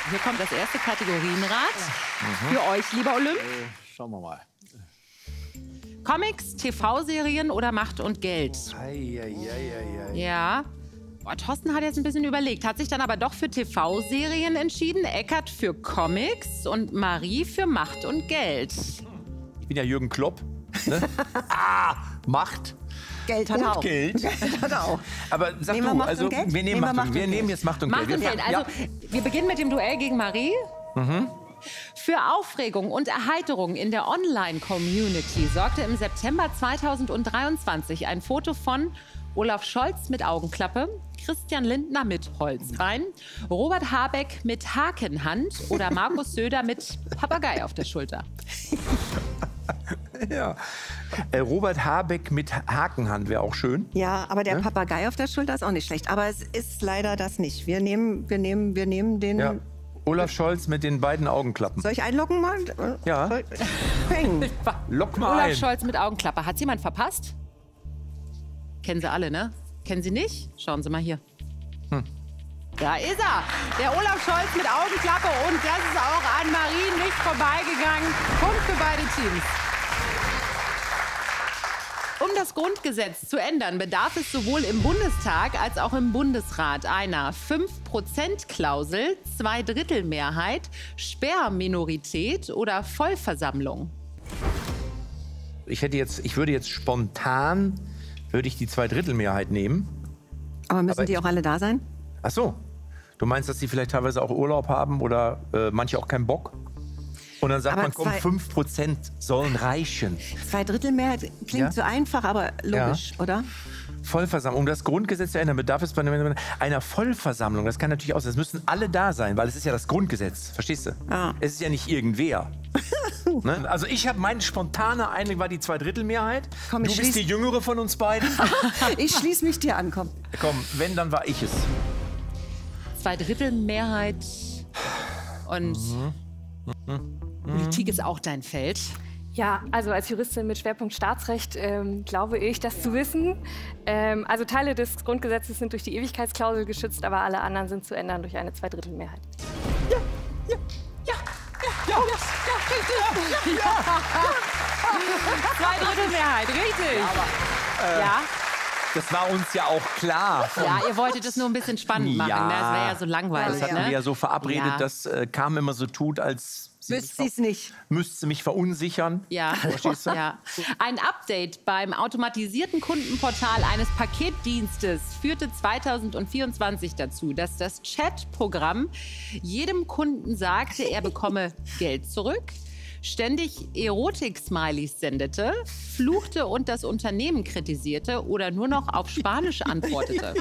Hier kommt das erste Kategorienrad für euch, lieber Olymp. Schauen wir mal. Comics, TV-Serien oder Macht und Geld? Ja. Boah, Thorsten hat jetzt ein bisschen überlegt, hat sich dann aber doch für TV-Serien entschieden. Eckart für Comics und Marie für Macht und Geld. Ich bin ja Jürgen Klopp. Ne? Macht. Geld hat er auch. Geld. Geld hat er auch. Aber sag Nehmen wir du, Macht also und Geld? wir nehmen jetzt Macht und Macht Geld. und Geld. Also, wir beginnen mit dem Duell gegen Marie. Für Aufregung und Erheiterung in der Online-Community sorgte im September 2023 ein Foto von Olaf Scholz mit Augenklappe, Christian Lindner mit Holzbein, Robert Habeck mit Hakenhand oder Markus Söder mit Papagei auf der Schulter. Ja. Robert Habeck mit Hakenhand wäre auch schön. Ja, aber der Papagei auf der Schulter ist auch nicht schlecht. Aber es ist leider das nicht. Wir nehmen den... Ja. Olaf Scholz mit den beiden Augenklappen. Soll ich einloggen mal? Ja. Peng. Lock mal Olaf ein. Scholz mit Augenklappe. Hat jemand verpasst? Kennen Sie alle, ne? Kennen Sie nicht? Schauen Sie mal hier. Da ist er, der Olaf Scholz mit Augenklappe. Und das ist auch an Marie nicht vorbeigegangen. Punkt für beide Teams. Um das Grundgesetz zu ändern, bedarf es sowohl im Bundestag als auch im Bundesrat einer 5%-Klausel, Zweidrittelmehrheit, Sperrminorität oder Vollversammlung. Ich würde jetzt spontan die Zweidrittelmehrheit nehmen. Aber müssen Aber die auch alle da sein? Ach so. Du meinst, dass die vielleicht teilweise auch Urlaub haben oder manche auch keinen Bock? Und dann sagt Aber man, komm, 5% sollen reichen. Zweidrittelmehrheit klingt so einfach, aber logisch, oder? Vollversammlung. Um das Grundgesetz zu ändern, bedarf es bei einer Vollversammlung. Das kann natürlich auch sein. Es müssen alle da sein, weil es ist ja das Grundgesetz. Verstehst du? Ja. Es ist ja nicht irgendwer. Ne? Also ich habe meine spontane Einigung war die Zweidrittelmehrheit. Komm, du bist die Jüngere von uns beiden. Ich schließe mich dir an, komm. Komm, wenn, dann war ich es. Zweidrittelmehrheit und Politik ist auch dein Feld. Ja, also als Juristin mit Schwerpunkt Staatsrecht glaube ich, das zu wissen. Also Teile des Grundgesetzes sind durch die Ewigkeitsklausel geschützt, aber alle anderen sind zu ändern durch eine Zweidrittelmehrheit. Zweidrittelmehrheit, richtig. Ja. Das war uns ja auch klar. Ja, ihr wolltet es nur ein bisschen spannend machen. Ja. Ne? Das wäre ja so langweilig. Das hatten wir ja so verabredet, Ja. dass Carmen immer so tut, als Wüsste sie es nicht. müsste mich verunsichern. Ja. Verstehst du? Ja. Ein Update beim automatisierten Kundenportal eines Paketdienstes führte 2024 dazu, dass das Chatprogramm jedem Kunden sagte, er bekomme Geld zurück, ständig Erotik-Smileys sendete, fluchte und das Unternehmen kritisierte oder nur noch auf Spanisch antwortete.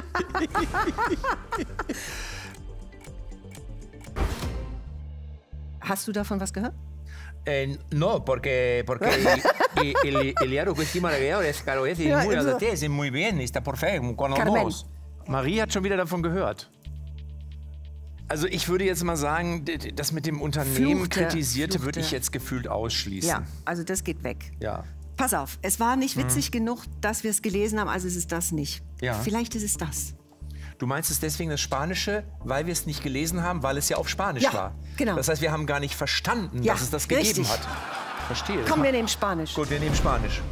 Hast du davon was gehört? No, porque Eliaro que encima es caro es Ja, muy also- es muy bien, está perfecto con los Carmen. dos. Marie hat schon wieder davon gehört. Also ich würde jetzt mal sagen, das mit dem Unternehmen kritisierte würde ich jetzt gefühlt ausschließen. Ja, also das geht weg. Ja. Pass auf, es war nicht witzig genug, dass wir es gelesen haben, also ist es das nicht. Ja. Vielleicht ist es das. Du meinst es deswegen das Spanische, weil wir es nicht gelesen haben, weil es ja auf Spanisch Ja, war. genau. Das heißt, wir haben gar nicht verstanden, Ja, dass es das gegeben richtig. hat. Verstehe. Komm, wir nehmen Spanisch. Gut, wir nehmen Spanisch.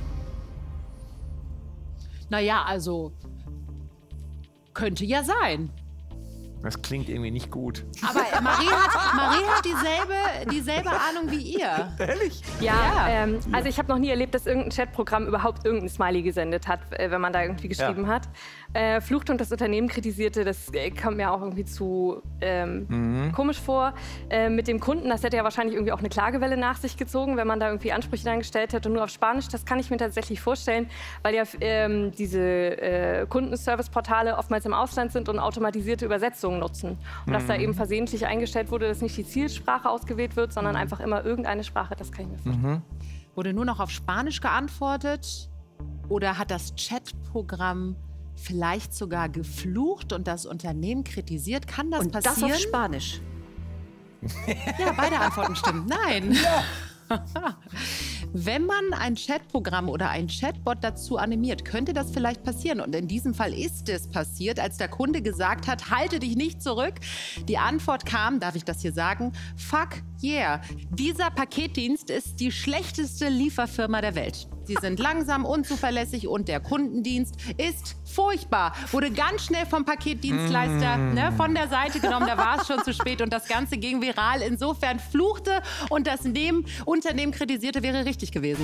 Naja, also könnte ja sein. Das klingt irgendwie nicht gut. Aber Marie hat dieselbe Ahnung wie ihr. Ehrlich? Ja, also ich habe noch nie erlebt, dass irgendein Chatprogramm überhaupt irgendein Smiley gesendet hat, wenn man da irgendwie geschrieben hat. Fluchte und das Unternehmen kritisierte, das kommt mir auch irgendwie zu komisch vor. Mit dem Kunden, das hätte ja wahrscheinlich irgendwie auch eine Klagewelle nach sich gezogen, wenn man da irgendwie Ansprüche dann gestellt hätte, nur auf Spanisch. Das kann ich mir tatsächlich vorstellen, weil ja diese Kundenservice-Portale oftmals im Ausland sind und automatisierte Übersetzungen nutzen. Und dass da eben versehentlich eingestellt wurde, dass nicht die Zielsprache ausgewählt wird, sondern einfach immer irgendeine Sprache, das kann ich mir vorstellen. Wurde nur noch auf Spanisch geantwortet? Oder hat das Chatprogramm vielleicht sogar geflucht und das Unternehmen kritisiert? Kann das Und passieren? das auf Spanisch. Ja, beide Antworten stimmen. Nein. Wenn man ein Chatprogramm oder ein Chatbot dazu animiert, könnte das vielleicht passieren. Und in diesem Fall ist es passiert, als der Kunde gesagt hat, halte dich nicht zurück. Die Antwort kam, darf ich das hier sagen, fuck yeah. Dieser Paketdienst ist die schlechteste Lieferfirma der Welt. Sie sind langsam, unzuverlässig und der Kundendienst ist furchtbar. Wurde ganz schnell vom Paketdienstleister von der Seite genommen, da war es schon zu spät und das Ganze ging viral. Insofern fluchte und das Unternehmen kritisierte, wäre richtig gewesen.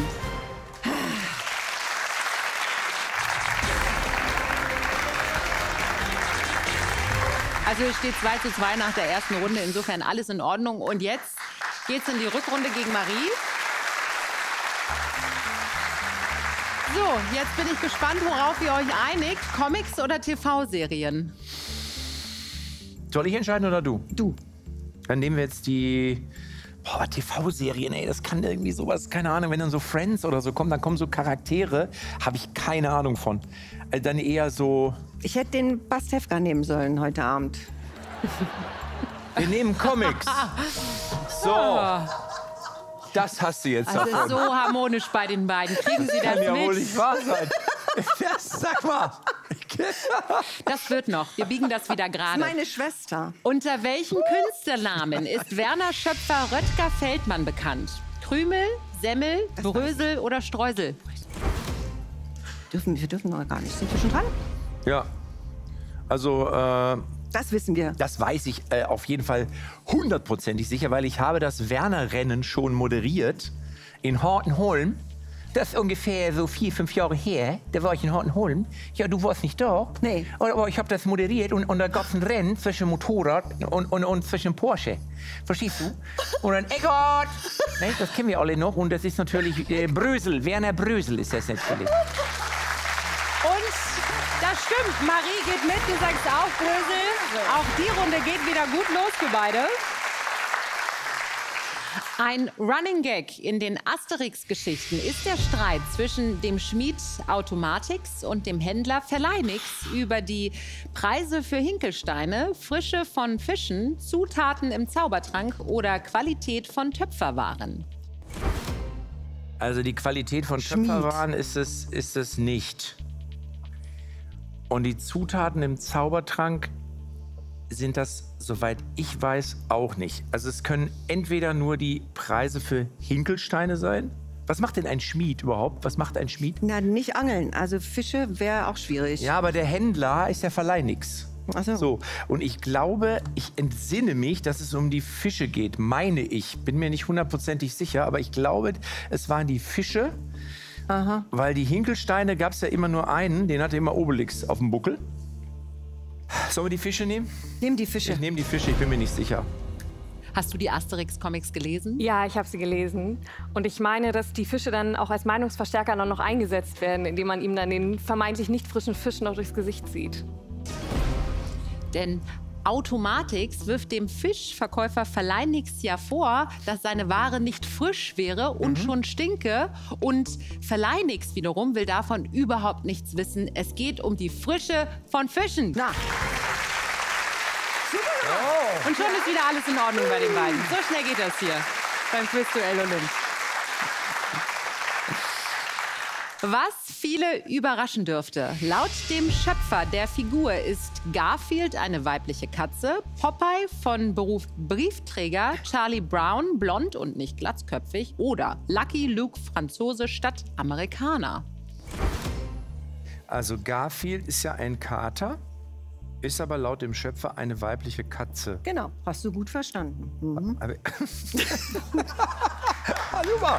Also es steht 2:2 nach der ersten Runde, insofern alles in Ordnung. Und jetzt geht's in die Rückrunde gegen Marie. So, jetzt bin ich gespannt, worauf ihr euch einigt. Comics oder TV-Serien? Soll ich entscheiden oder du? Du. Dann nehmen wir jetzt die TV-Serien, ey, das kann irgendwie sowas, keine Ahnung, wenn dann so Friends oder so kommen, dann kommen so Charaktere, habe ich keine Ahnung von. Dann eher so... Ich hätte den Pastewka nehmen sollen heute Abend. Wir nehmen Comics. So. Das hast du jetzt Also davon. so harmonisch bei den beiden. Kriegen Sie das Kann ja wohl mit? nicht wahr sein. Sag mal. Das wird noch. Wir biegen das wieder gerade. Meine Schwester. Unter welchem Künstlernamen ist Werner Schöpfer Röttger Feldmann bekannt? Krümel, Semmel, Brösel oder Streusel? Wir dürfen noch gar nicht. Sind wir schon dran? Ja. Also, Das wissen wir. das weiß ich auf jeden Fall 100%ig sicher, weil ich habe das Werner-Rennen schon moderiert in Hortenholm. Das ist ungefähr so 4, 5 Jahre her. Da war ich in Hortenholm. Ja, du warst nicht da. Nee. Aber ich habe das moderiert und da gab es ein Rennen zwischen Motorrad und zwischen Porsche. Verstehst du? Und dann Eggert! Ne, das kennen wir alle noch. Und das ist natürlich Brösel. Werner Brösel ist das natürlich. Und das stimmt. Marie geht mit. Du sagst auch Brösel. Auch die Runde geht wieder gut los für beide. Ein Running Gag in den Asterix-Geschichten ist der Streit zwischen dem Schmied Automatix und dem Händler Verleinix über die Preise für Hinkelsteine, Frische von Fischen, Zutaten im Zaubertrank oder Qualität von Töpferwaren. Also die Qualität von Töpferwaren ist es nicht. Und die Zutaten im Zaubertrank sind das, soweit ich weiß, auch nicht. Also es können entweder nur die Preise für Hinkelsteine sein. Was macht denn ein Schmied überhaupt? Was macht ein Schmied? Na, nicht angeln. Also Fische wäre auch schwierig. Ja, aber der Händler ist ja Verleihnichts. Ach so. So, und ich glaube, ich entsinne mich, dass es um die Fische geht, meine ich. Bin mir nicht 100%ig sicher, aber ich glaube, es waren die Fische. Aha. Weil die Hinkelsteine gab es ja immer nur einen, den hatte immer Obelix auf dem Buckel. Sollen wir die Fische nehmen? Nehmen die Fische. Ich nehme die Fische, ich bin mir nicht sicher. Hast du die Asterix-Comics gelesen? Ja, ich habe sie gelesen. Und ich meine, dass die Fische dann auch als Meinungsverstärker noch eingesetzt werden, indem man ihm dann den vermeintlich nicht frischen Fisch noch durchs Gesicht zieht. Denn Automatix wirft dem Fischverkäufer Verleinix ja vor, dass seine Ware nicht frisch wäre und schon stinke. Und Verleinix wiederum will davon überhaupt nichts wissen. Es geht um die Frische von Fischen. Na. Und schon ist wieder alles in Ordnung bei den beiden. So schnell geht das hier beim Quizduell Olymp. Was viele überraschen dürfte. Laut dem Schöpfer der Figur ist Garfield eine weibliche Katze, Popeye von Beruf Briefträger, Charlie Brown blond und nicht glatzköpfig oder Lucky Luke Franzose statt Amerikaner. Also Garfield ist ja ein Kater, ist aber laut dem Schöpfer eine weibliche Katze. Genau, hast du gut verstanden. Mhm. Aber super.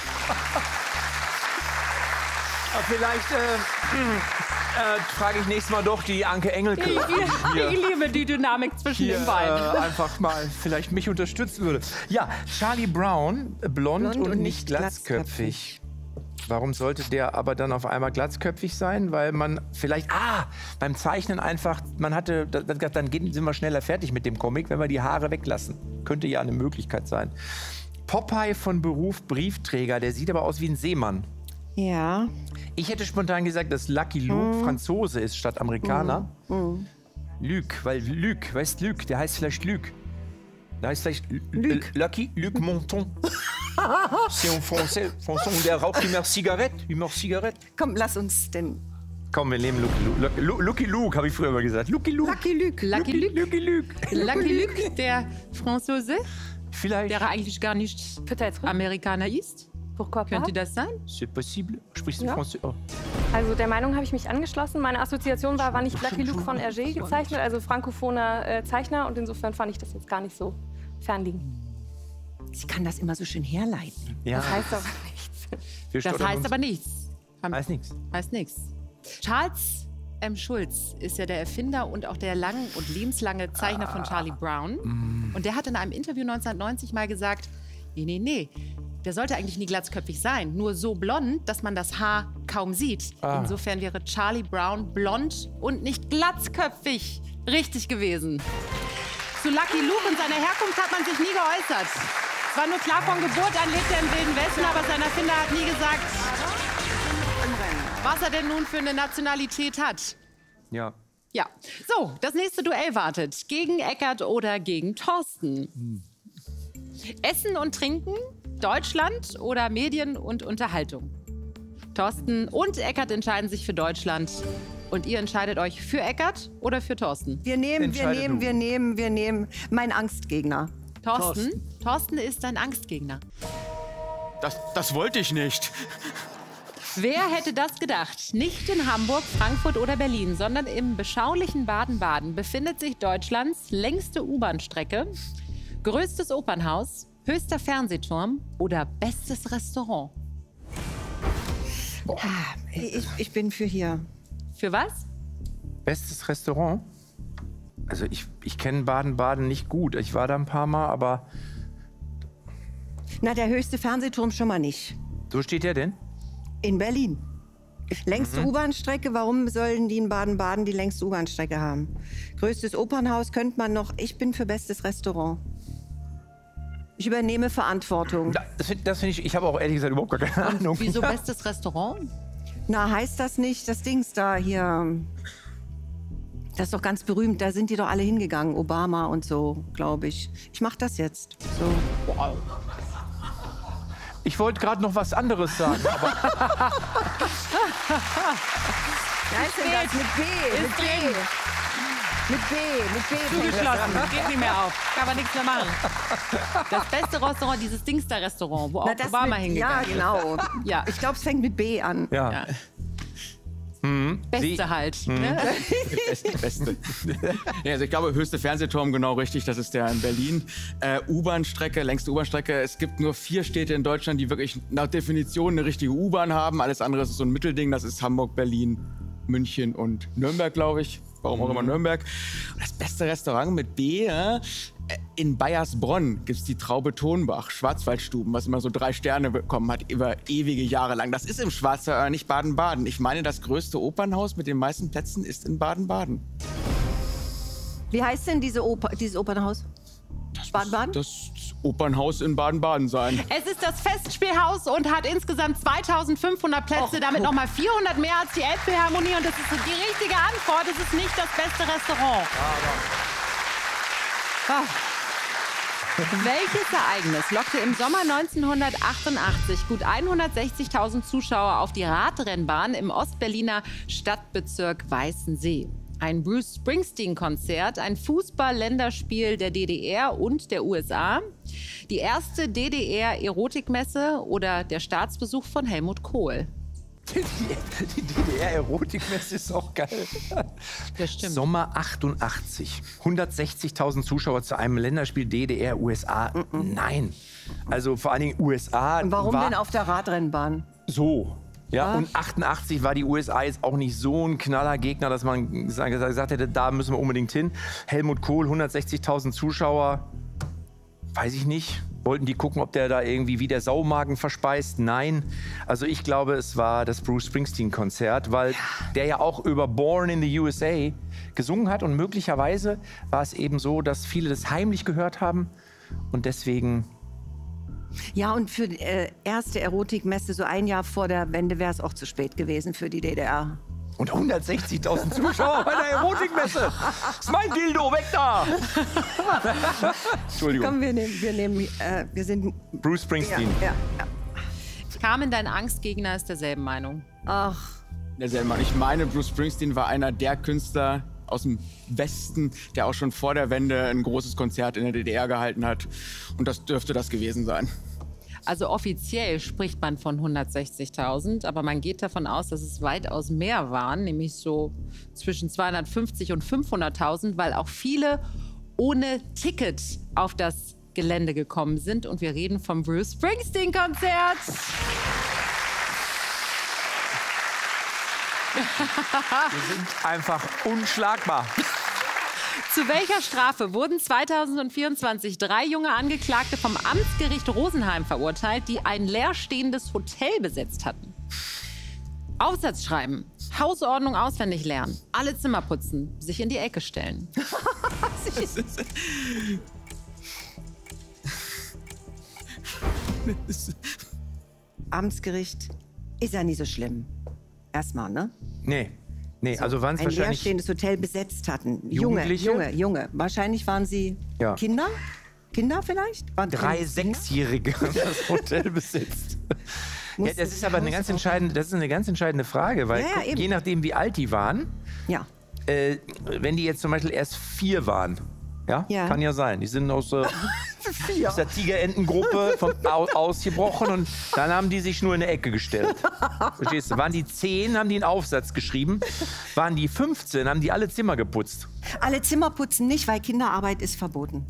Vielleicht frage ich nächstes Mal doch die Anke Engelke. Ich liebe die Dynamik zwischen den beiden. Einfach mal vielleicht mich unterstützen würde. Ja, Charlie Brown, blond und nicht glatzköpfig. Warum sollte der aber dann auf einmal glatzköpfig sein? Weil man vielleicht, beim Zeichnen einfach, man hatte, dann sind wir schneller fertig mit dem Comic, wenn wir die Haare weglassen. Könnte ja eine Möglichkeit sein. Popeye von Beruf Briefträger, der sieht aber aus wie ein Seemann. Ja. Ich hätte spontan gesagt, dass Lucky Luke Franzose ist statt Amerikaner. Luke, weil Luke, weißt Luke, der heißt vielleicht Luke. Der heißt vielleicht Lucky Luke Monton. C'est en français. Und der raucht immer Zigarette. Komm, lass uns denn... Komm, wir nehmen Lucky Luke, habe ich früher immer gesagt. Lucky Luke. Lucky Luke, der Franzose, Vielleicht. der eigentlich gar nicht Peut-être. Amerikaner ist. Pourquoi pas? Könnte das sein? C'est possible. Sprichst du Ja. Französisch? Oh. Also der Meinung habe ich mich angeschlossen. Meine Assoziation war nicht Lucky Luke von Hergé gezeichnet, also frankophoner Zeichner. Und insofern fand ich das jetzt gar nicht so fernliegend. Sie kann das immer so schön herleiten. Ja, Das heißt aber nichts. wir Das stottern heißt uns. aber nichts. Heißt nichts. Heißt nichts. Charles M. Schulz ist ja der Erfinder und auch der lang- und lebenslange Zeichner von Charlie Brown. Und der hat in einem Interview 1990 mal gesagt, nee, der sollte eigentlich nie glatzköpfig sein. Nur so blond, dass man das Haar kaum sieht. Insofern wäre Charlie Brown blond und nicht glatzköpfig richtig gewesen. Zu Lucky Luke und seiner Herkunft hat man sich nie geäußert. Es war nur klar, von Geburt an lebt er im Wilden Westen, aber sein Erfinder hat nie gesagt, was er denn nun für eine Nationalität hat. Ja. Ja, so, das nächste Duell wartet. Gegen Eckart oder gegen Thorsten? Essen und Trinken, Deutschland oder Medien und Unterhaltung? Thorsten und Eckart entscheiden sich für Deutschland. Und ihr entscheidet euch für Eckart oder für Thorsten? Wir nehmen Entscheide du. mein Angstgegner. Thorsten ist ein Angstgegner. Das wollte ich nicht. Wer hätte das gedacht? Nicht in Hamburg, Frankfurt oder Berlin, sondern im beschaulichen Baden-Baden befindet sich Deutschlands längste U-Bahn-Strecke, größtes Opernhaus, höchster Fernsehturm oder bestes Restaurant. Ich bin für hier. Für was? Bestes Restaurant? Also ich kenne Baden-Baden nicht gut. Ich war da ein paar Mal, aber Na, der höchste Fernsehturm schon mal nicht. so steht der denn? In Berlin. Längste U-Bahn-Strecke, warum sollen die in Baden-Baden die längste U-Bahn-Strecke haben? Größtes Opernhaus könnte man noch. Ich bin für bestes Restaurant. Ich übernehme Verantwortung. Das finde ich, ich habe auch ehrlich gesagt überhaupt gar keine Ahnung. Wieso bestes Restaurant? Na, heißt das nicht, das Dings da hier, das ist doch ganz berühmt, da sind die doch alle hingegangen, Obama und so, glaube ich. Ich mache das jetzt. So. Ich wollte gerade noch was anderes sagen. Aber Wer ist denn das? Mit B, mit B. Mit B. Zugeschlossen, geht nicht mehr auf. Kann man nichts mehr machen. Das beste Restaurant, dieses Dingster-Restaurant, wo auch Na, das Obama mit, hingegangen ist. Ja, genau. Ja. Ich glaube, es fängt mit B an. ja. Ja. Beste halt. Ne? Beste. Ja, also ich glaube, höchste Fernsehturm, genau richtig, das ist der in Berlin. U-Bahn-Strecke, längste U-Bahn-Strecke. Es gibt nur 4 Städte in Deutschland, die wirklich nach Definition eine richtige U-Bahn haben. Alles andere ist so ein Mittelding, das ist Hamburg, Berlin, München und Nürnberg, glaube ich. Warum auch immer Nürnberg. Und das beste Restaurant mit B, in Bayersbronn gibt es die Traube Tonbach, Schwarzwaldstuben, was immer so 3 Sterne bekommen hat über ewige Jahre lang. Das ist im Schwarzwald, nicht Baden-Baden. Ich meine, das größte Opernhaus mit den meisten Plätzen ist in Baden-Baden. Wie heißt denn dieses Opernhaus? Baden-Baden? Das Opernhaus in Baden-Baden sein. Es ist das Festspielhaus und hat insgesamt 2500 Plätze, damit nochmal 400 mehr als die Elbphilharmonie. Und das ist die richtige Antwort. Es ist nicht das beste Restaurant. Ah. Welches Ereignis lockte im Sommer 1988 gut 160.000 Zuschauer auf die Radrennbahn im Ostberliner Stadtbezirk Weißensee? Ein Bruce Springsteen-Konzert, ein Fußball-Länderspiel der DDR und der USA, die erste DDR-Erotikmesse oder der Staatsbesuch von Helmut Kohl? Die DDR-Erotikmesse ist auch geil. Das stimmt. Sommer 88. 160.000 Zuschauer zu einem Länderspiel DDR-USA. Nein. Also vor allen Dingen USA. Und warum war denn auf der Radrennbahn? so? Ja, und 88 war die USA jetzt auch nicht so ein knaller Gegner, dass man gesagt hätte, da müssen wir unbedingt hin. Helmut Kohl, 160.000 Zuschauer, weiß ich nicht. Wollten die gucken, ob der da irgendwie wie der Saumagen verspeist? Nein. Also ich glaube, es war das Bruce Springsteen-Konzert, weil der ja auch über Born in the USA gesungen hat. Und möglicherweise war es eben so, dass viele das heimlich gehört haben. Und deswegen... Ja, und für die erste Erotikmesse, so ein Jahr vor der Wende, wäre es auch zu spät gewesen für die DDR. Und 160.000 Zuschauer bei der Erotikmesse. Das ist mein Dildo, weg da! Entschuldigung. Komm, wir sind... Bruce Springsteen. Ja. Carmen, dein Angstgegner ist derselben Meinung. Ach, Derselbe Mann. Ich meine, Bruce Springsteen war einer der Künstler aus dem Westen, der auch schon vor der Wende ein großes Konzert in der DDR gehalten hat. Und das dürfte das gewesen sein. Also offiziell spricht man von 160.000, aber man geht davon aus, dass es weitaus mehr waren, nämlich so zwischen 250 und 500.000, weil auch viele ohne Ticket auf das Gelände gekommen sind. Und wir reden vom Bruce Springsteen-Konzert. Wir sind einfach unschlagbar. Zu welcher Strafe wurden 2024 3 junge Angeklagte vom Amtsgericht Rosenheim verurteilt, die ein leerstehendes Hotel besetzt hatten? Aufsatz schreiben, Hausordnung auswendig lernen, alle Zimmer putzen, sich in die Ecke stellen. Amtsgericht ist ja nicht so schlimm. Erstmal, ne? Nee, also waren es Ein wahrscheinlich... leerstehendes Hotel besetzt hatten. Jugendliche? Junge. Wahrscheinlich waren sie Ja. Kinder? Kinder vielleicht? Waren 3 Sechsjährige haben das Hotel besitzt. Ja, das ist aber eine ganz entscheidende Frage, weil Ja, guck, eben. je nachdem, wie alt die waren, Ja. wenn die jetzt zum Beispiel erst 4 waren, ja, Ja. kann ja sein, die sind aus der Tigerentengruppe ausgebrochen und dann haben die sich nur in eine Ecke gestellt. Verstehst du? Waren die 10, haben die einen Aufsatz geschrieben. Waren die 15, haben die alle Zimmer geputzt. Alle Zimmer putzen nicht, weil Kinderarbeit ist verboten.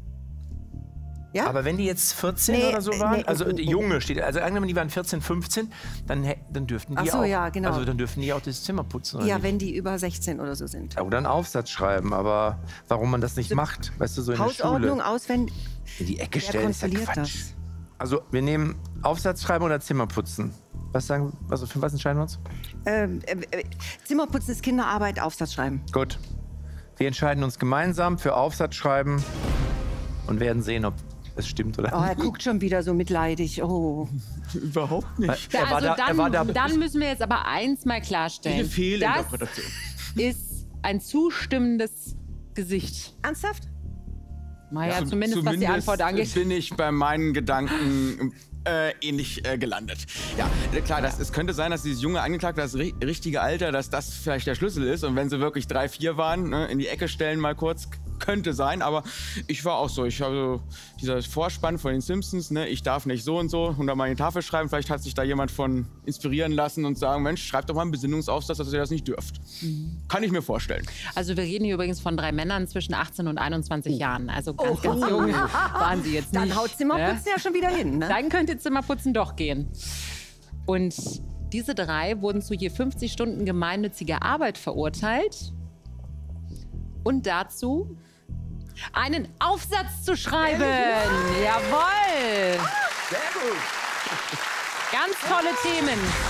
Ja? Aber wenn die jetzt 14 Nee, oder so waren, nee, also die Junge steht, also angenommen, die waren 14, 15, dann dürften die Ach so, auch. ja, genau. Also dann dürften die auch das Zimmer putzen. Oder Ja, nicht? wenn die über 16 oder so sind. Oder einen Aufsatz schreiben, aber warum man das nicht macht, weißt du, so in der Hausordnung Schule. auswendig. In die Ecke Wer stellen ist ja kontrolliert Quatsch. das? Also wir nehmen Aufsatz schreiben oder Zimmer putzen. Also für was entscheiden wir uns? Zimmer putzen ist Kinderarbeit, Aufsatz schreiben. Gut. Wir entscheiden uns gemeinsam für Aufsatz schreiben und werden sehen, ob es stimmt oder Oh, er nicht. guckt schon wieder so mitleidig. Oh. Überhaupt nicht. Er war da- dann müssen wir jetzt aber eins mal klarstellen. Eine Fehlinterpretation. Das ist ein zustimmendes Gesicht. Ernsthaft? Naja, zumindest was die Antwort angeht. Bin ich bei meinen Gedanken ähnlich gelandet. Ja, klar, es könnte sein, dass dieses junge Angeklagte, das richtige Alter, dass das vielleicht der Schlüssel ist. Und wenn sie wirklich 3, 4 waren, ne, in die Ecke stellen mal kurz, könnte sein. Aber ich war auch so. Ich habe so dieser Vorspann von den Simpsons, ne, ich darf nicht so und so, und dann mal in die Tafel schreiben. Vielleicht hat sich da jemand von inspirieren lassen und sagen, Mensch, schreibt doch mal einen Besinnungsaufsatz, dass ihr das nicht dürft. Kann ich mir vorstellen. Also wir reden hier übrigens von 3 Männern zwischen 18 und 21 Jahren. Also ganz jung waren sie jetzt nicht. Dann haut Zimmerputzen ja schon wieder hin, ne? Dann könnte Zimmerputzen doch gehen. Und diese 3 wurden zu je 50 Stunden gemeinnütziger Arbeit verurteilt. Und dazu einen Aufsatz zu schreiben. Jawohl. Sehr gut. Ganz tolle Themen.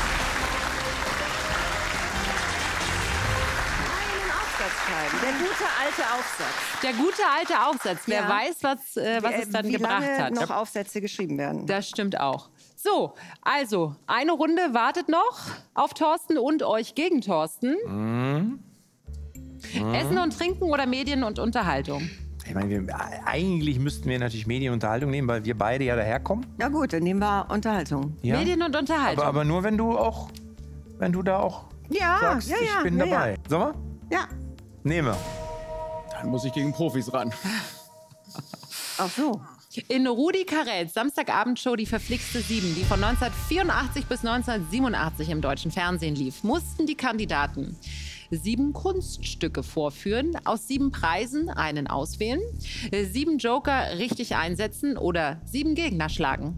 Einen Aufsatz schreiben. Der gute alte Aufsatz. Der gute alte Aufsatz. Wer Ja. weiß, was es dann wie gebracht lange hat. noch Aufsätze geschrieben werden. Das stimmt auch. So, also, eine Runde wartet noch auf Thorsten und euch gegen Thorsten. Essen und Trinken oder Medien und Unterhaltung? Ich meine, eigentlich müssten wir natürlich Medienunterhaltung nehmen, weil wir beide ja daherkommen. Na gut, dann nehmen wir Unterhaltung. Ja? Medien und Unterhaltung. Aber nur, wenn du da auch Ja, sagst, ja, ja. ich bin ja, dabei. Sollen wir? Ja. Nehmen wir. Dann muss ich gegen Profis ran. Ach so. In Rudi Carrells Samstagabendshow Die verflixte 7, die von 1984 bis 1987 im deutschen Fernsehen lief, mussten die Kandidaten 7 Kunststücke vorführen, aus 7 Preisen einen auswählen, 7 Joker richtig einsetzen oder 7 Gegner schlagen.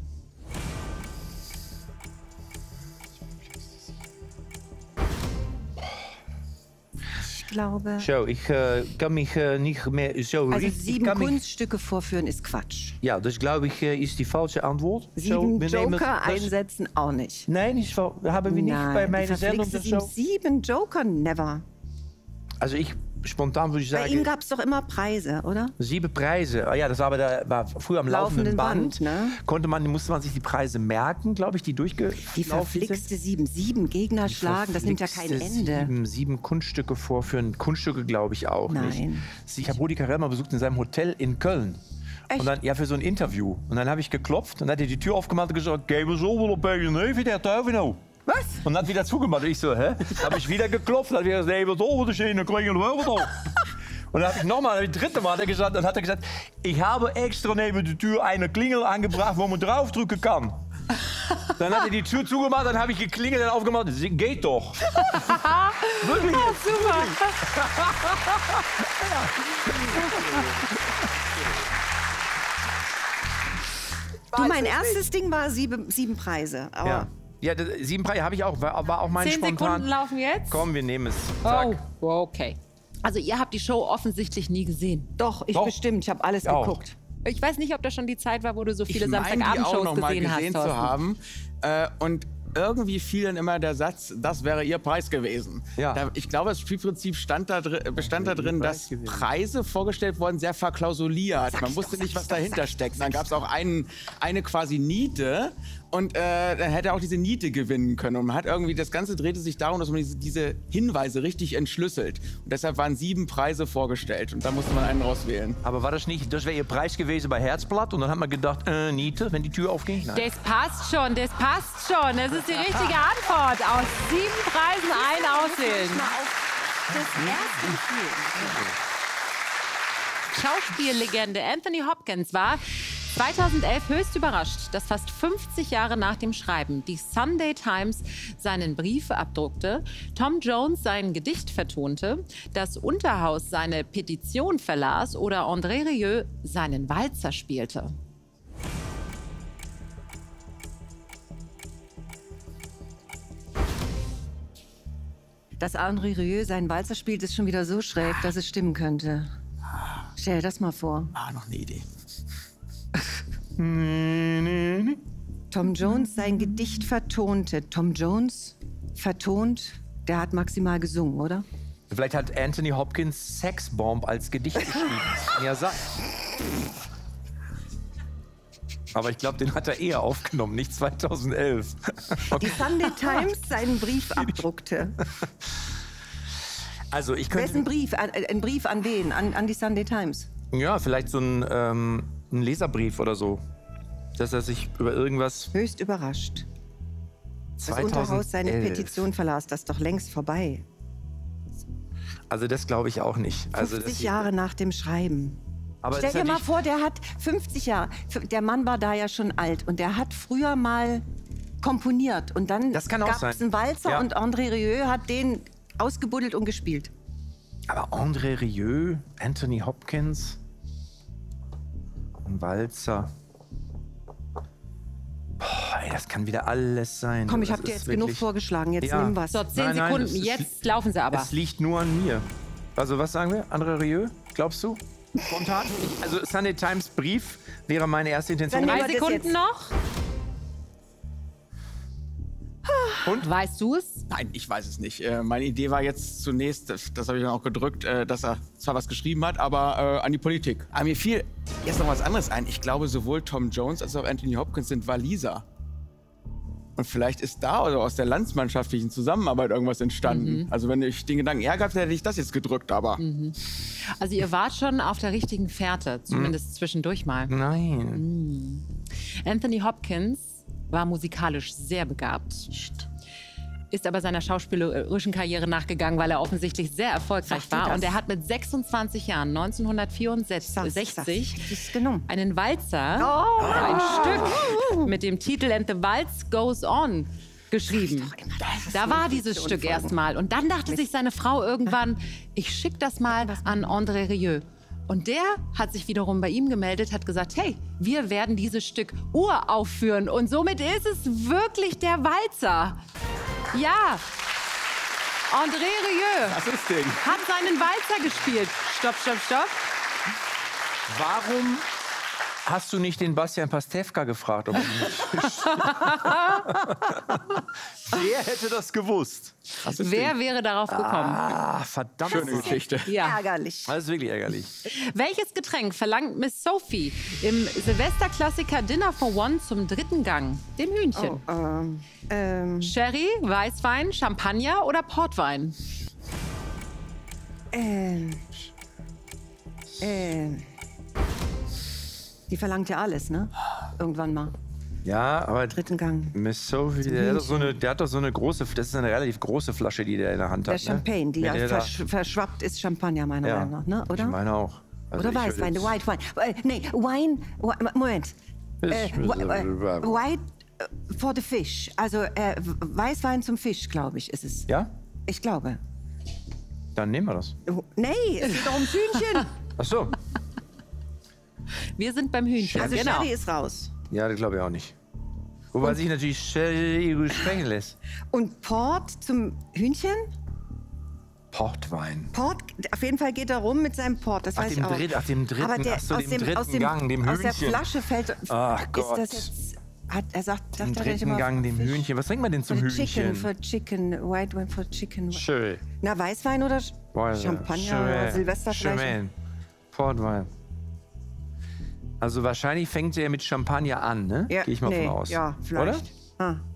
Ich glaube. Zo, ich kann mich nicht mehr so Also richtig... 7 ich kann mich- Kunststücke vorführen ist Quatsch. Ja, das glaube ich ist die falsche Antwort. 7 wir nehmen Joker das- einsetzen auch nicht. Nein, haben wir nicht bei Nein, meiner die Sendung. verflixte Das so. 7 Joker, never. Also ich spontan würde ich Bei sagen... ihm gab es doch immer Preise, oder? 7 Preise. Ah ja, das war früher am laufenden Band. Ne? Musste man sich die Preise merken, glaube ich, die durchgelaufen Die verflixte 7 Gegner schlagen, das nimmt ja kein Ende. 7 Kunststücke vorführen. Kunststücke glaube ich auch nicht. Nein. Ich habe Rudi Carrell mal besucht in seinem Hotel in Köln. Echt? Und dann, ja, für so ein Interview. Und dann habe ich geklopft und dann hat er die Tür aufgemacht und gesagt, gehen wir so ein bisschen neven, der darf ich noch. Was? Und dann hat wieder zugemacht. Und ich so, hä? Habe ich wieder geklopft, dann hat er gesagt, nee, was soll das stehen, dann kriegen wir doch. Und dann habe ich nochmal, das dritte Mal hat er gesagt, ich habe extra neben der Tür eine Klingel angebracht, wo man draufdrücken kann. Dann hat er die Tür zugemacht, dann habe ich geklingelt und aufgemacht. Geht doch. Wirklich? Ja, super. Du, mein erstes Ding war 7 Preise. Aber Ja, 7 Preise habe ich auch. War auch mein 10 spontan. Sekunden laufen jetzt. Komm, wir nehmen es. Zack. Oh, okay. Also ihr habt die Show offensichtlich nie gesehen. doch, ich Doch. bestimmt. Ich habe alles Ja, auch. geguckt. Ich weiß nicht, ob das schon die Zeit war, wo du so viele Ich meine, die auch Samstagabendshows noch mal gesehen hast, gesehen zu Thorsten. haben. Und irgendwie fiel dann immer der Satz, das wäre ihr Preis gewesen. Ja. Ich glaube, das Spielprinzip bestand da drin, dass Preise vorgestellt wurden, sehr verklausuliert. Man wusste nicht, was dahinter steckt. Dann gab es auch eine quasi Niete und dann hätte er auch diese Niete gewinnen können. Und man hat irgendwie, das Ganze drehte sich darum, dass man diese Hinweise richtig entschlüsselt. Und deshalb waren 7 Preise vorgestellt und da musste man einen rauswählen. Aber war das nicht, das wäre ihr Preis gewesen bei Herzblatt? Und dann hat man gedacht, Niete, wenn die Tür aufging? Nein. Das passt schon, das passt schon. Das ist die richtige Antwort. Aus 7 Preisen einen auswählen. Schauspiellegende Anthony Hopkins war 2011 höchst überrascht, dass fast 50 Jahre nach dem Schreiben die Sunday Times seinen Brief abdruckte, Tom Jones sein Gedicht vertonte, das Unterhaus seine Petition verlas oder André Rieu seinen Walzer spielte. Dass André Rieu seinen Walzer spielt, ist schon wieder so schräg, dass es stimmen könnte. Stell dir das mal vor. Noch eine Idee. Tom Jones sein Gedicht vertonte. Tom Jones vertont, der hat maximal gesungen, oder? Vielleicht hat Anthony Hopkins Sexbomb als Gedicht geschrieben. Ja, sag. Aber ich glaube, den hat er eher aufgenommen, nicht 2011. Die Sunday Times seinen Brief abdruckte. Also ich könnte... Wessen Brief? Ein Brief an wen? An die Sunday Times? Ja, vielleicht so ein Leserbrief oder so. Dass er sich über irgendwas... Höchst überrascht. Das 2011. Unterhaus seine Petition verlas, das ist doch längst vorbei. Also das glaube ich auch nicht. Also 50 Jahre nach dem Schreiben. Aber Stell das dir mal natürlich- vor, der hat 50 Jahre. Der Mann war da ja schon alt und der hat früher mal komponiert. Und dann Das kann auch gab sein. es einen Walzer Ja. und André Rieu hat den ausgebuddelt und gespielt. Aber André Rieu, Anthony Hopkins, ein Walzer. Boah, ey, das kann wieder alles sein. Komm, ich Das habe dir ist jetzt genug wirklich- vorgeschlagen. Jetzt Ja. nimm was. So, 10 Nein, Sekunden, das ist- jetzt laufen sie aber. Es liegt nur an mir. Also was sagen wir? André Rieu, glaubst du? Spontan? Also Sunday Times Brief wäre meine erste Intention. Dann nehmen 3 wir das Sekunden jetzt. noch. Und? Weißt du es? Nein, ich weiß es nicht. Meine Idee war jetzt zunächst, das habe ich dann auch gedrückt, dass er zwar was geschrieben hat, aber an die Politik. Aber mir fiel jetzt noch was anderes ein. Ich glaube, sowohl Tom Jones als auch Anthony Hopkins sind Waliser. Und vielleicht ist da oder aus der landsmannschaftlichen Zusammenarbeit irgendwas entstanden. Also wenn ich den Gedanken eher gehabt hätte, hätte ich das jetzt gedrückt, aber... Also ihr wart schon auf der richtigen Fährte, zumindest zwischendurch mal. Nein. Anthony Hopkins war musikalisch sehr begabt. Ist aber seiner schauspielerischen Karriere nachgegangen, weil er offensichtlich sehr erfolgreich Sag dir war. das. Und er hat mit 26 Jahren, 1964, ist genommen. einen Walzer, ein Stück mit dem Titel And the Waltz Goes On geschrieben. Da war dieses Stück erstmal. Und dann dachte sich seine Frau irgendwann, ich schicke das mal an André Rieu. Und der hat sich wiederum bei ihm gemeldet, hat gesagt, hey, wir werden dieses Stück uraufführen. Und somit ist es wirklich der Walzer. Ja, André Rieu Das ist Ding. hat seinen Walzer gespielt. Stopp, stopp, stopp. Warum Hast du nicht den Bastian Pastewka gefragt, ob er nicht Wer hätte das gewusst? Wer wäre darauf gekommen? Ah, verdammt. Schöne Geschichte. Ja. Ärgerlich. Das ist wirklich ärgerlich. Welches Getränk verlangt Miss Sophie im Silvesterklassiker Dinner for One zum 3. Gang? Dem Hühnchen. Sherry, Weißwein, Champagner oder Portwein? Die verlangt ja alles, ne? Irgendwann mal. Ja, aber 3. Gang. Miss Sophie, der hat doch so eine große, das ist eine relativ große Flasche, die der in der Hand hat. Der Champagne, die Mit der da- verschwappt ist Champagner, meiner Meinung nach, ne? Oder? Ich meine auch. Also Oder ich Weißwein, würde White Wine. Nee, Wine, Moment. White for the fish. Also Weißwein zum Fisch, glaube ich, ist es. Ja? Ich glaube. Dann nehmen wir das. Nee, es geht doch ums Hühnchen. Ach so. Wir sind beim Hühnchen, Also genau. Sherry ist raus. Ja, das glaube ich auch nicht. Wobei sich natürlich Sherry sprechen lässt. Und Port zum Hühnchen? Portwein. Port, auf jeden Fall geht er rum mit seinem Port, das Ach, weiß dem ich auch. Dritt- ach, dem dritten- Aber der, ach so, aus dem dem, dritten aus dem, Gang, dem aus der Hühnchen. Flasche fällt... Ach ist Gott. das jetzt... Er sagt Im er nicht dritten immer Gang, dem Fisch? Hühnchen. Was trinkt man denn zum For Hühnchen? chicken, White Wine for chicken. Sherry. Na, Weißwein oder Champagner oder Silvester vielleicht? Sherry. Portwein. Also wahrscheinlich fängt er mit Champagner an, ne? Ja, Gehe ich mal von aus. Ja, vielleicht. Oder? Ah.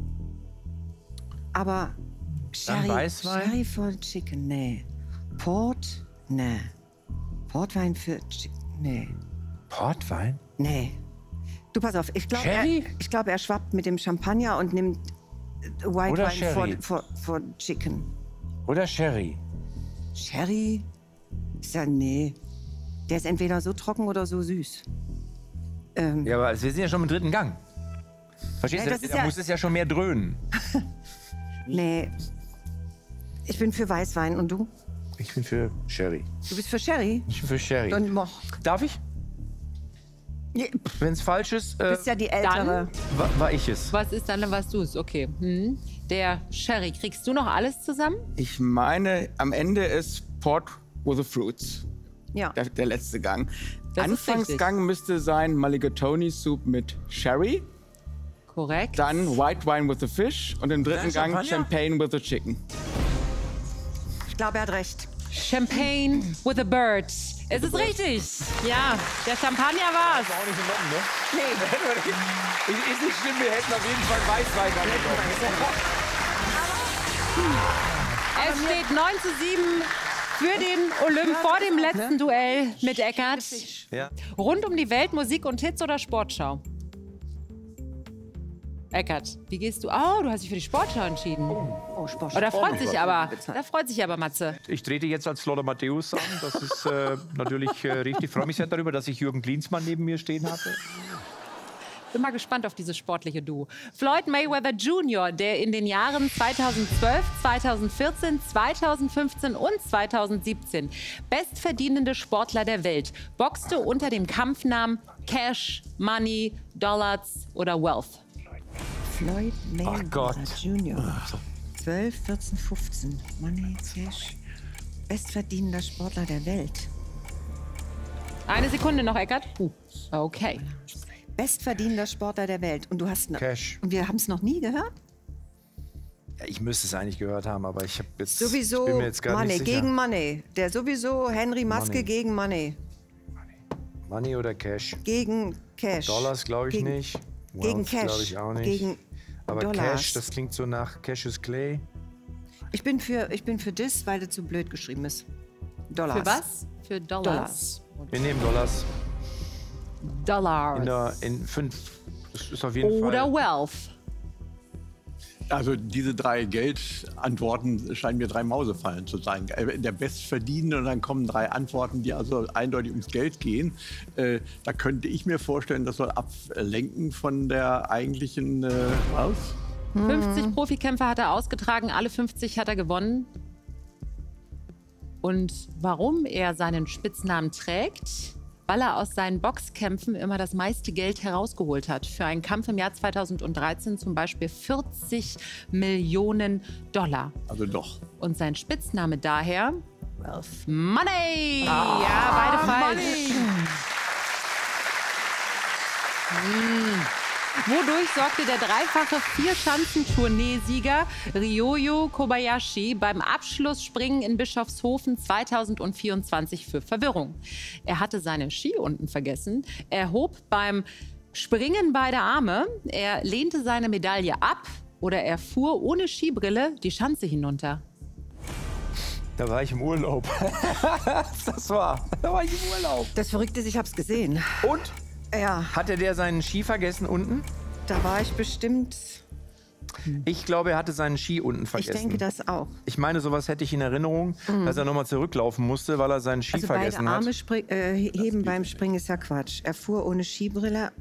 Aber Sherry, Weißwein? Sherry for chicken, nee. Port, nee. Portwein für chicken, nee. Portwein? Nee. Du, pass auf, ich glaube, Sherry? er schwappt mit dem Champagner und nimmt White Oder Wine Sherry. for chicken. Oder Sherry? Sherry? Ist ja, nee. Der ist entweder so trocken oder so süß. Ja, aber wir sind ja schon im dritten Gang. Verstehst Ja, du? das ist Da ja- muss es ja schon mehr dröhnen. Nee. Ich bin für Weißwein und du? Ich bin für Sherry. Du bist für Sherry? Ich bin für Sherry. Dann mach. Darf ich? Ja, Wenn es falsch ist, du bist ja die Ältere. war ich es. Was ist dann, was du es? Okay. Der Sherry, kriegst du noch alles zusammen? Ich meine, am Ende ist Port with the Fruits. Ja. Der letzte Gang. Das ist Anfangsgang müsste sein Mulligatawny Soup mit Sherry, Korrekt. dann White Wine with the Fish und im dritten Gang Champagner? Champagne with the Chicken. Ich glaube, er hat recht. Champagne with a bird. Es ist richtig. Ja, der Champagner war's. Auch nicht genommen, ne? Nee. Ist nicht schlimm, wir hätten auf jeden Fall Weißwein Es steht 9:7 für den Olymp vor dem letzten Duell mit Eckart. Ja. Rund um die Welt, Musik und Hits oder Sportschau? Eckart, wie gehst du? Oh, du hast dich für die Sportschau entschieden. Oh, Sport. Oh, da freut sich aber Matze. Ich trete jetzt als Lothar Matthäus an. Das ist natürlich richtig. Ich freue mich sehr darüber, dass ich Jürgen Klinsmann neben mir stehen habe. Bin mal gespannt auf dieses sportliche Duo. Floyd Mayweather Jr., der in den Jahren 2012, 2014, 2015 und 2017 bestverdienende Sportler der Welt, boxte unter dem Kampfnamen Cash, Money, Dollars oder Wealth. Floyd Mayweather Gott. Jr. 12, 14, 15. Money, Cash. Bestverdienender Sportler der Welt. Eine Sekunde noch, Eckart. Okay. Bestverdienender Sportler der Welt. Und du hast Cash. Und wir haben es noch nie gehört? Ja, ich müsste es eigentlich gehört haben, aber ich habe jetzt. Sowieso ich bin mir jetzt gar Money nicht sicher. gegen Money. Der sowieso Henry Maske Money. gegen Money. Money oder Cash? Gegen Cash. Dollars glaube ich Gegen- nicht. Gegen Wealth Cash. glaube ich auch nicht. Gegen aber Dollars. Cash, das klingt so nach Cassius Clay. Ich bin für das, weil das zu blöd geschrieben ist. Dollars. Für was? Für Dollars. Wir nehmen Dollars. Dollars. In 5. Das ist auf jeden Oder Fall. Wealth. Also diese 3 Geldantworten scheinen mir 3 Mausefallen zu sein. Der Bestverdienende und dann kommen 3 Antworten, die also eindeutig ums Geld gehen. Da könnte ich mir vorstellen, das soll ablenken von der eigentlichen was? 50 Profikämpfer hat er ausgetragen, alle 50 hat er gewonnen. Und warum er seinen Spitznamen trägt? Weil er aus seinen Boxkämpfen immer das meiste Geld herausgeholt hat. Für einen Kampf im Jahr 2013 zum Beispiel 40 Millionen $. Also doch. Und sein Spitzname daher? Wealth Money! Ja, beide falsch. Wodurch sorgte der dreifache Vierschanzentourneesieger Ryoyo Kobayashi beim Abschlussspringen in Bischofshofen 2024 für Verwirrung? Er hatte seine Ski unten vergessen, er hob beim Springen beide Arme, er lehnte seine Medaille ab oder er fuhr ohne Skibrille die Schanze hinunter. Da war ich im Urlaub. Da war ich im Urlaub. Das Verrückte ist, ich hab's gesehen. Und? Ja, Hatte der seinen Ski vergessen unten? da war ich bestimmt. Ich glaube, er hatte seinen Ski unten vergessen. Ich denke das auch. Ich meine, sowas hätte ich in Erinnerung, dass er nochmal zurücklaufen musste, weil er seinen Ski Also beide vergessen Arme hat. heben beim Springen ist ja Quatsch. Er fuhr ohne Skibrille.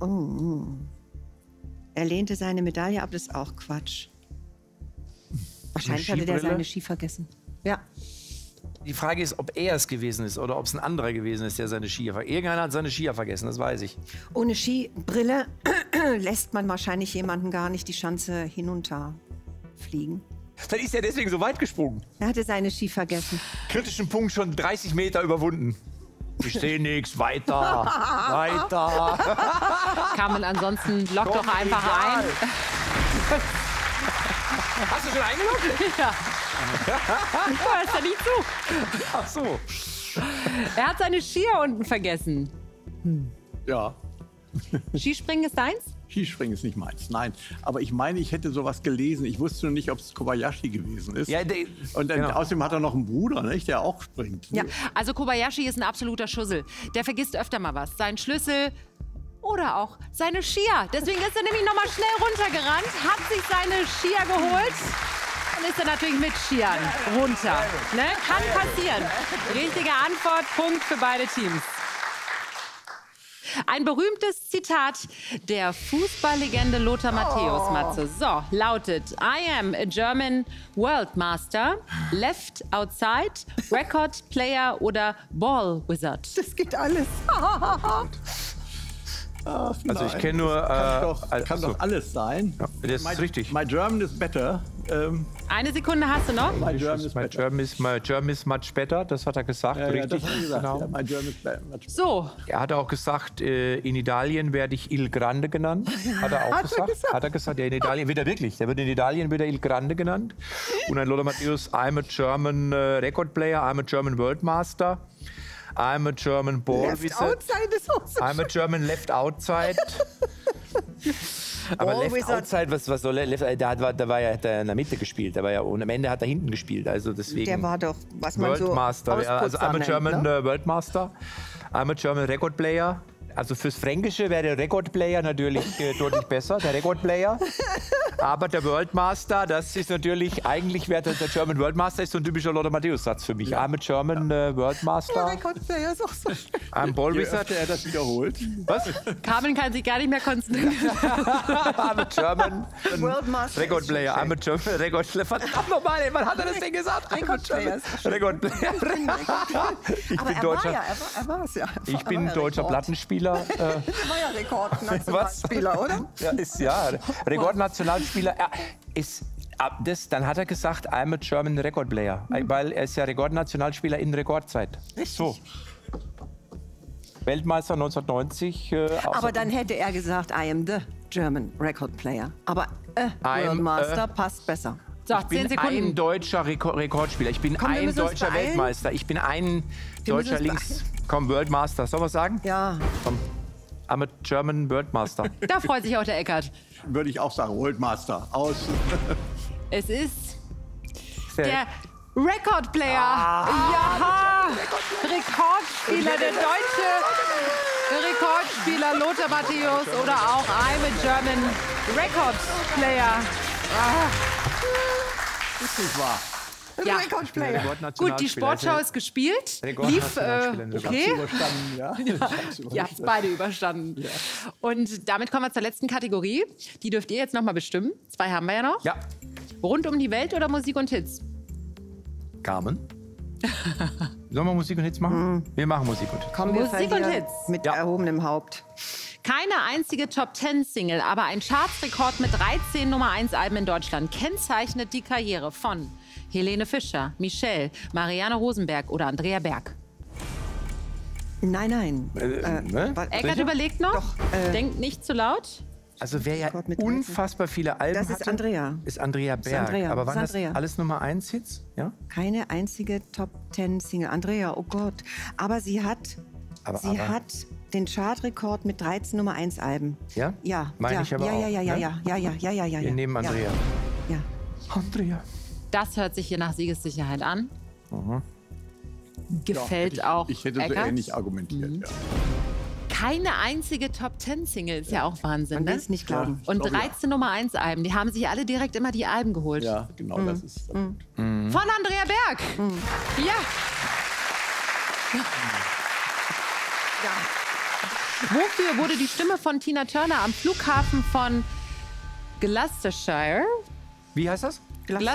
Er lehnte seine Medaille ab, das ist auch Quatsch. Wahrscheinlich hatte der Skibrille? seine Ski vergessen. Ja. Die Frage ist, ob er es gewesen ist oder ob es ein anderer gewesen ist, der seine Skier vergessen hat. Irgendeiner hat seine Skier vergessen, das weiß ich. Ohne Skibrille lässt man wahrscheinlich jemanden gar nicht die Schanze hinunterfliegen. Dann ist er deswegen so weit gesprungen. Er hatte seine Ski vergessen. Kritischen Punkt schon 30 Meter überwunden. Ich sehe nichts, weiter, weiter. Kann man ansonsten lockt doch einfach egal. ein. Hast du schon eingeloggt? Ja. Hörst ja nicht zu. Ach so. Er hat seine Skier unten vergessen. Ja, Skispringen ist deins? Skispringen ist nicht meins. Nein, aber ich meine, ich hätte sowas gelesen. Ich wusste nur nicht, ob es Kobayashi gewesen ist. Ja, Und dann, genau. außerdem hat er noch einen Bruder, nicht, der auch springt. Ja. Also Kobayashi ist ein absoluter Schussel. Der vergisst öfter mal was. Seinen Schlüssel oder auch seine Skier. Deswegen ist er nämlich noch mal schnell runtergerannt, hat sich seine Skier geholt und ist dann natürlich mit Skiern runter. Ne? Kann passieren. Richtige Antwort, Punkt für beide Teams. Ein berühmtes Zitat der Fußballlegende Lothar Matthäus, Matze. So, lautet: I am a German World Master, Left Outside, Record Player oder Ball Wizard. Das geht alles. Also ich kenne nur... Kann doch alles sein. Ja, das ist richtig. My German is better. Eine Sekunde hast du noch. My German is My better. German is much better, das hat er gesagt, Ja, richtig. das hat er gesagt. Genau. Ja, my German is better. So, Er hat auch gesagt, in Italien werde ich Il Grande genannt. Hat er auch gesagt. Hat er gesagt, ja, in Italien wird er wirklich. Der wird in Italien wird er Il Grande genannt. Und ein Lothar Matthäus, I'm a German Record Player, I'm a German World Master, I'm a German Ball Left Wizard, outside ist auch so. I'm a German Left Outside. Aber Ball Left Wizard. Outside, was soll er? Da war ja, hat er in der Mitte gespielt. Und am Ende hat er hinten gespielt. Also deswegen. Der war doch, was man so World Master. Ja, also I'm a Ausputzar German nennt, ne? World Master. I'm a German Record Player. Also fürs Fränkische wäre der Record Player natürlich deutlich besser, der Record Player. Aber der World Master, das ist natürlich, eigentlich wäre der German World Master ist so ein typischer Lothar Matthäus-Satz für mich. I'm a German World Master. Rekordplayer ist auch so schön. I'm Ball Je Wizard. öfter er das wiederholt. Was? Carmen kann sich gar nicht mehr konzentrieren. I'm a German World Master Record ist schon Player. schön. I'm a German Record Player. Verdammt nochmal, wann hat er das denn gesagt? Record Player ist doch schön. Record Player. Ich Aber bin er Deutscher. war ja, er war es ja. Ich bin deutscher Plattenspieler. Er war ja Rekordnationalspieler, oder? Ja, ist ja. Rekordnationalspieler. Dann hat er gesagt, I'm a German Record Player. Weil er ist ja Rekordnationalspieler in Rekordzeit. So. Weltmeister 1990. Aber dann hätte er gesagt, I am the German Record Player. Aber World Master passt besser. So, Ich bin 10 Sekunden. ein deutscher Rekordspieler. Ich bin Komm, wir ein müssen uns deutscher beeilen. Weltmeister. Ich bin ein Wir müssen deutscher uns Links. Komm, World Master. Soll man sagen? Ja. I'm a German World Master. Da freut sich auch der Eckart. Würde ich auch sagen, World Master. Aus. Es ist der Record Player. Ja, Rekordspieler, der deutsche Rekordspieler Lothar Matthäus oder auch I'm a German Record Player. Ist nicht wahr. Ja. Rekordplayer. Gut, die Sportschau ist gespielt. Lief, okay. Überstanden, ja. Ihr habt beide überstanden. Und damit kommen wir zur letzten Kategorie. Die dürft ihr jetzt noch mal bestimmen. 2 haben wir ja noch. Ja. Rund um die Welt oder Musik und Hits? Carmen? Sollen wir Musik und Hits machen? Wir machen Musik und Hits. Kommen wir Musik und verlieren Hits. mit Ja. erhobenem Haupt. Keine einzige Top-10-Single, aber ein Chartsrekord mit 13 Nummer-1-Alben in Deutschland kennzeichnet die Karriere von Helene Fischer, Michelle, Marianne Rosenberg oder Andrea Berg. Nein. Ne? Eckart überlegt noch. Doch, Denkt nicht zu laut. Also wer ja Rekord mit 13. unfassbar viele Alben Das ist hatte, Andrea. ist Andrea Berg. Andrea. Aber waren Das das ist Andrea. alles Nummer 1 Hits? Ja? Keine einzige Top-10-Single. Andrea, oh Gott. Aber sie hat den Chartrekord mit 13 Nummer 1 Alben. Ja? Ja. Meine ich aber auch, Ja. Wir nehmen Andrea. Ja. Andrea. Das hört sich hier nach Siegessicherheit an. Gefällt Ja, auch ich hätte so Eckart. ähnlich argumentiert. Ja. Keine einzige Top-10-Single, ist ja auch Wahnsinn, Man will ne? es nicht glauben. Und glaube, ja. 13 Nummer 1 Alben, die haben sich alle direkt immer die Alben geholt. Ja, genau, das ist. Von Andrea Berg. Ja. Wofür wurde die Stimme von Tina Turner am Flughafen von Gloucestershire Wie heißt das?